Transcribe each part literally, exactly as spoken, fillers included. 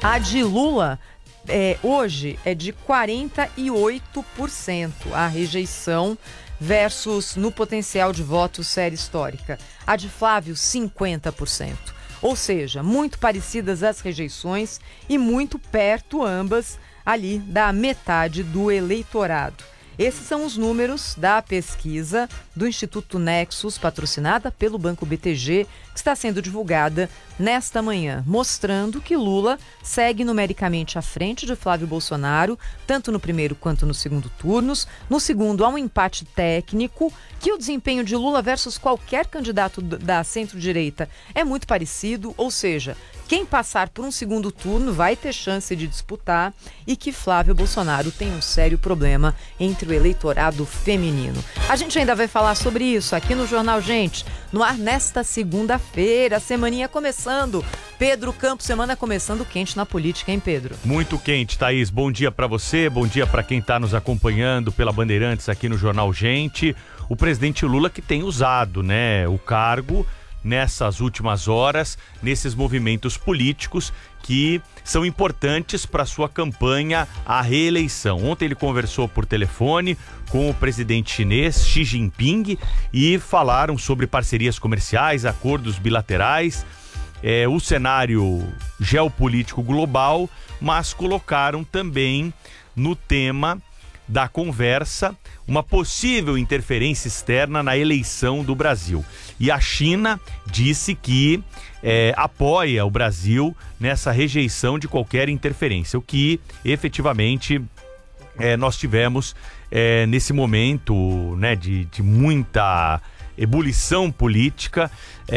A de Lula é, hoje é de quarenta e oito por cento a rejeição versus no potencial de voto série histórica. A de Flávio, cinquenta por cento. Ou seja, muito parecidas as rejeições e muito perto ambas ali da metade do eleitorado. Esses são os números da pesquisa do Instituto Nexus, patrocinada pelo Banco B T G, que está sendo divulgada nesta manhã, mostrando que Lula segue numericamente à frente de Flávio Bolsonaro, tanto no primeiro quanto no segundo turnos. No segundo, há um empate técnico, que o desempenho de Lula versus qualquer candidato da centro-direita é muito parecido, ou seja, quem passar por um segundo turno vai ter chance de disputar, e que Flávio Bolsonaro tem um sério problema entre o eleitorado feminino. A gente ainda vai falar sobre isso aqui no Jornal Gente, no ar nesta segunda-feira, semaninha começando. Pedro Campos, semana começando quente na política, hein, Pedro? Muito quente, Thaís. Bom dia para você, bom dia para quem está nos acompanhando pela Bandeirantes aqui no Jornal Gente. O presidente Lula que tem usado, né, o cargo nessas últimas horas, nesses movimentos políticos que são importantes para sua campanha à reeleição. Ontem ele conversou por telefone com o presidente chinês Xi Jinping e falaram sobre parcerias comerciais, acordos bilaterais, é, o cenário geopolítico global, mas colocaram também no tema da conversa uma possível interferência externa na eleição do Brasil. E a China disse que é, apoia o Brasil nessa rejeição de qualquer interferência, o que efetivamente é, nós tivemos é, nesse momento, né, de, de muita ebulição política,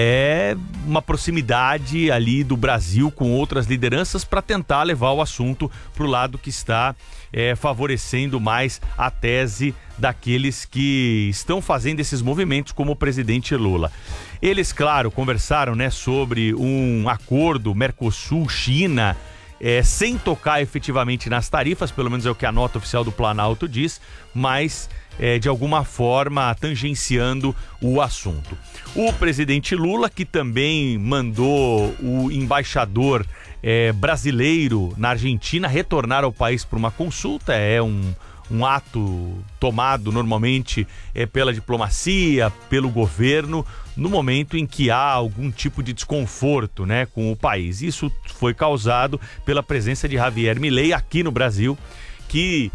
é uma proximidade ali do Brasil com outras lideranças para tentar levar o assunto para o lado que está é, favorecendo mais a tese daqueles que estão fazendo esses movimentos, como o presidente Lula. Eles, claro, conversaram, né, sobre um acordo Mercosul-China, é, sem tocar efetivamente nas tarifas, pelo menos é o que a nota oficial do Planalto diz, mas é, de alguma forma tangenciando o assunto. O presidente Lula, que também mandou o embaixador é, brasileiro na Argentina retornar ao país para uma consulta, é um, um ato tomado normalmente é, pela diplomacia, pelo governo, no momento em que há algum tipo de desconforto, né, com o país. Isso foi causado pela presença de Javier Milei aqui no Brasil, que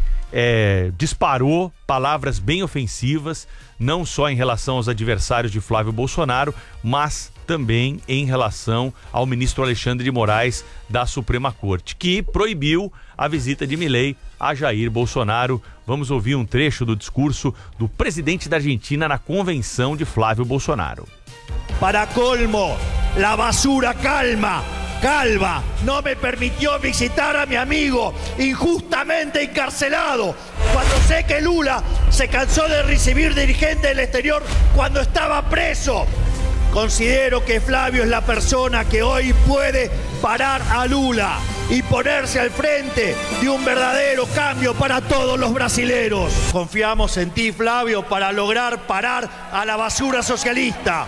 é, disparou palavras bem ofensivas, não só em relação aos adversários de Flávio Bolsonaro, mas também em relação ao ministro Alexandre de Moraes da Suprema Corte, que proibiu a visita de Milei a Jair Bolsonaro. Vamos ouvir um trecho do discurso do presidente da Argentina na convenção de Flávio Bolsonaro. Para colmo, la basura calma. Calva no me permitió visitar a mi amigo injustamente encarcelado, cuando sé que Lula se cansó de recibir dirigentes del exterior cuando estaba preso. Considero que Flavio es la persona que hoy puede parar a Lula y ponerse al frente de un verdadero cambio para todos los brasileros. Confiamos en ti, Flavio, para lograr parar a la basura socialista.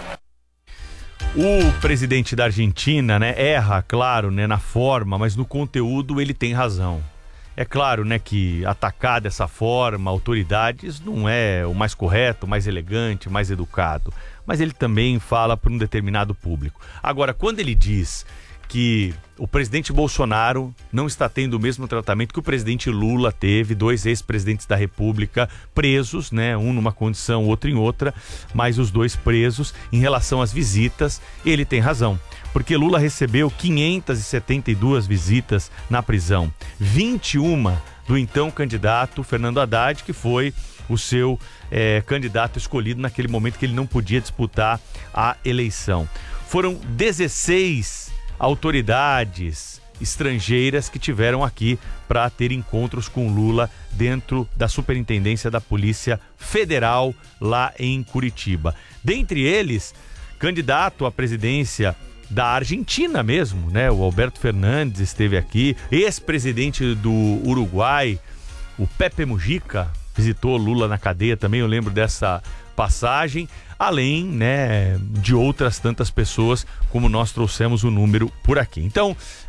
O presidente da Argentina, né, erra, claro, né, na forma, mas no conteúdo ele tem razão. É claro, né, que atacar dessa forma autoridades não é o mais correto, o mais elegante, o mais educado, mas ele também fala para um determinado público. Agora, quando ele diz que o presidente Bolsonaro não está tendo o mesmo tratamento que o presidente Lula teve, dois ex-presidentes da República presos, né, um numa condição, outro em outra, mas os dois presos, em relação às visitas, ele tem razão. Porque Lula recebeu quinhentas e setenta e duas visitas na prisão, vinte e uma do então candidato Fernando Haddad, que foi o seu é, candidato escolhido naquele momento que ele não podia disputar a eleição. Foram dezesseis autoridades estrangeiras que tiveram aqui para ter encontros com Lula dentro da Superintendência da Polícia Federal lá em Curitiba. Dentre eles, candidato à presidência da Argentina mesmo, né? O Alberto Fernandes esteve aqui, ex-presidente do Uruguai, o Pepe Mujica, visitou Lula na cadeia também, eu lembro dessa passagem, além, né, de outras tantas pessoas, como nós trouxemos o número por aqui. Então,